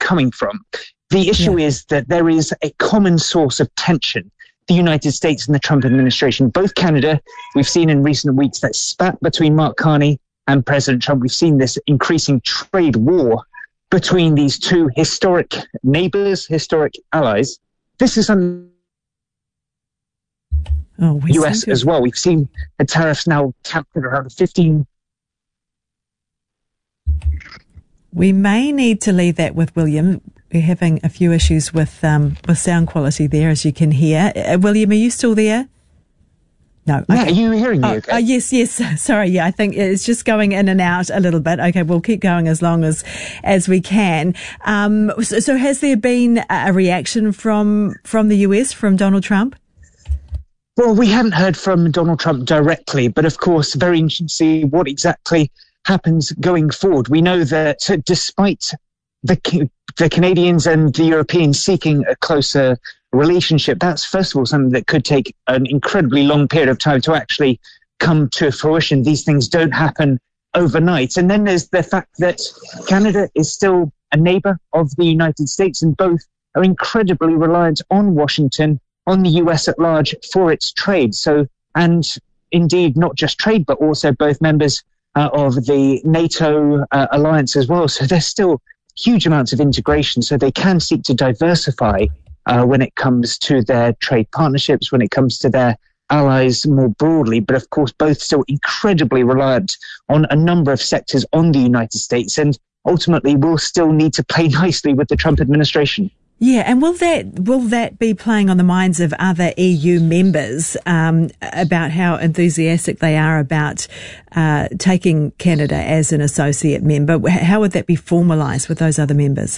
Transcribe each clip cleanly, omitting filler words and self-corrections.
coming from. The issue is that there is a common source of tension. The United States and the Trump administration, both Canada, we've seen in recent weeks that spat between Mark Carney and President Trump. We've seen this increasing trade war between these two historic neighbors, historic allies. This is US as well. We've seen the tariffs now capped at around 15. We may need to leave that with William. We're having a few issues with sound quality there, as you can hear. William, are you still there? No. Okay. Yeah, are you hearing me okay? Yes. Sorry, yeah, I think it's just going in and out a little bit. Okay, we'll keep going as long as we can. So has there been a reaction from the US, from Donald Trump? Well, we haven't heard from Donald Trump directly, but of course, very interesting to see what exactly happens going forward. We know that despite the Canadians and the Europeans seeking a closer relationship, that's first of all something that could take an incredibly long period of time to actually come to fruition. These things don't happen overnight. And then there's the fact that Canada is still a neighbor of the United States, and both are incredibly reliant on Washington, on the US at large, for its trade. So, and indeed not just trade, but also both members of the NATO alliance as well. So there's still huge amounts of integration, so they can seek to diversify when it comes to their trade partnerships, when it comes to their allies more broadly. But of course, both still incredibly reliant on a number of sectors on the United States, and ultimately will still need to play nicely with the Trump administration. Yeah, and will that be playing on the minds of other EU members about how enthusiastic they are about taking Canada as an associate member? How would that be formalised with those other members?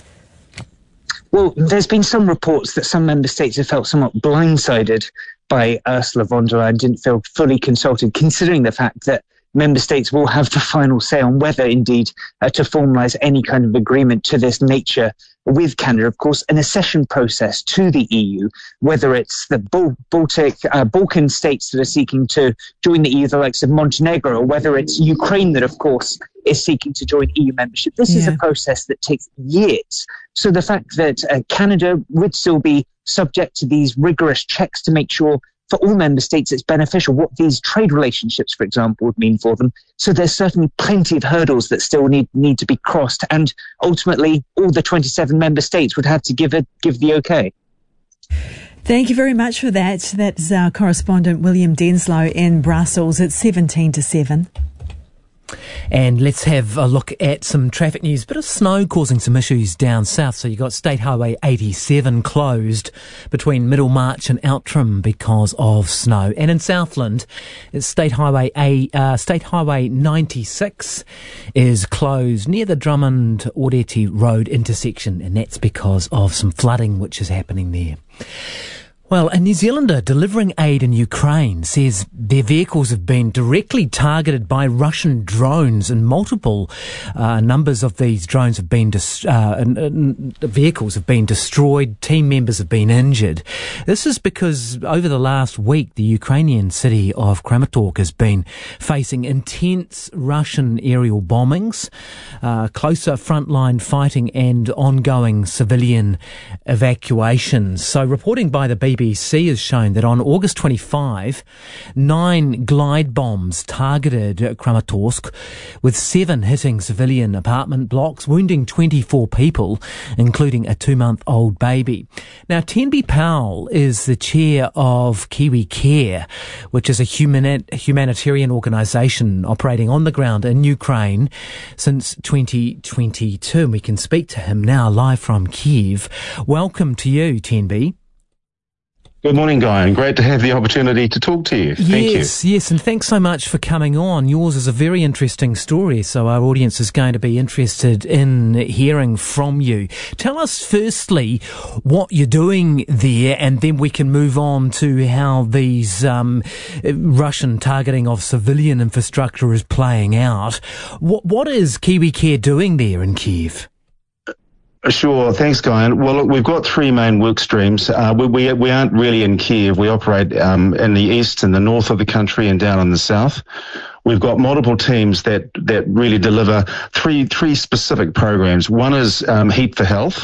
Well, there's been some reports that some member states have felt somewhat blindsided by Ursula von der Leyen, didn't feel fully consulted, considering the fact that member states will have the final say on whether indeed to formalise any kind of agreement to this nature with Canada. Of course, an accession process to the EU, whether it's the Balkan states that are seeking to join the EU, the likes of Montenegro, or whether it's Ukraine that, of course, is seeking to join EU membership. This is a process that takes years. So the fact that Canada would still be subject to these rigorous checks to make sure for all member states it's beneficial, what these trade relationships, for example, would mean for them. So there's certainly plenty of hurdles that still need to be crossed, and ultimately all the 27 member states would have to give the okay. Thank you very much for that. That's our correspondent William Denslow in Brussels. It's 7:10 to 7. And let's have a look at some traffic news. Bit of snow causing some issues down south. So you've got State Highway 87 closed between Middlemarch and Outram because of snow. And in Southland, it's State Highway 96 is closed near the Drummond-Audeti Road intersection, and that's because of some flooding which is happening there. Well, a New Zealander delivering aid in Ukraine says their vehicles have been directly targeted by Russian drones, and multiple numbers of these drones have been vehicles have been destroyed. Team members have been injured. This is because over the last week, the Ukrainian city of Kramatorsk has been facing intense Russian aerial bombings, closer frontline fighting, and ongoing civilian evacuations. So, reporting by the BBC has shown that on August 25, 9 glide bombs targeted Kramatorsk, with 7 hitting civilian apartment blocks, wounding 24 people, including a 2-month-old baby. Now, Tenby Powell is the chair of Kiwi Care, which is a humanitarian organisation operating on the ground in Ukraine since 2022. And we can speak to him now live from Kyiv. Welcome to you, Tenby. Good morning, Guy, and great to have the opportunity to talk to you. Thank you. Yes, and thanks so much for coming on. Yours is a very interesting story, so our audience is going to be interested in hearing from you. Tell us firstly what you're doing there, and then we can move on to how these Russian targeting of civilian infrastructure is playing out. What is Kiwi Care doing there in Kyiv? Sure. Thanks, Guy. Well, look, we've got 3 main work streams. We aren't really in Kyiv. We operate in the east and the north of the country and down in the south. We've got multiple teams that really deliver three specific programs. One is Heat for Health,